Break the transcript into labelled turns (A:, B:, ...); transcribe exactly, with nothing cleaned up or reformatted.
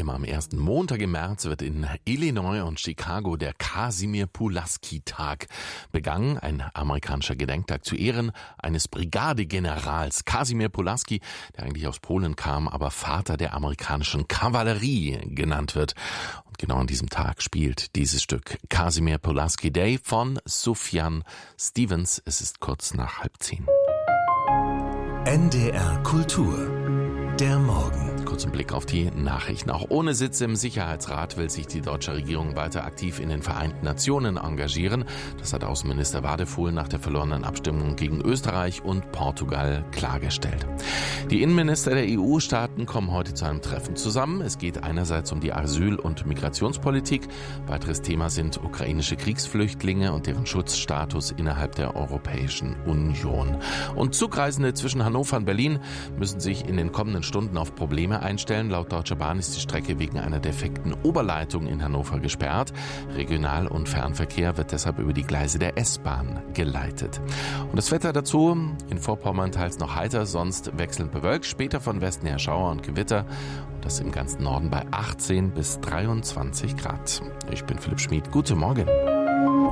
A: immer am ersten Montag im März wird in Illinois und Chicago der Kasimir-Pulaski-Tag begangen, ein amerikanischer Gedenktag zu Ehren eines Brigadegenerals Kasimir Pulaski, der eigentlich aus Polen kam, aber Vater der amerikanischen Kavallerie genannt wird. Und genau an diesem Tag spielt dieses Stück Kasimir Pulaski Day von Sufjan Stevens. Es ist kurz nach halb zehn.
B: N D R Kultur. Der Morgen.
A: Kurzen Blick auf die Nachrichten. Auch ohne Sitz im Sicherheitsrat will sich die deutsche Regierung weiter aktiv in den Vereinten Nationen engagieren. Das hat Außenminister Wadefuhl nach der verlorenen Abstimmung gegen Österreich und Portugal klargestellt. Die Innenminister der E U-Staaten kommen heute zu einem Treffen zusammen. Es geht einerseits um die Asyl- und Migrationspolitik. Weiteres Thema sind ukrainische Kriegsflüchtlinge und deren Schutzstatus innerhalb der Europäischen Union. Und Zugreisende zwischen Hannover und Berlin müssen sich in den kommenden Stunden auf Probleme einstellen. Laut Deutscher Bahn ist die Strecke wegen einer defekten Oberleitung in Hannover gesperrt. Regional- und Fernverkehr wird deshalb über die Gleise der S-Bahn geleitet. Und das Wetter dazu, in Vorpommern teils noch heiter, sonst wechselnd bewölkt, später von Westen her Schauer und Gewitter. Und das im ganzen Norden bei achtzehn bis dreiundzwanzig Grad. Ich bin Philipp Schmid. Guten Morgen.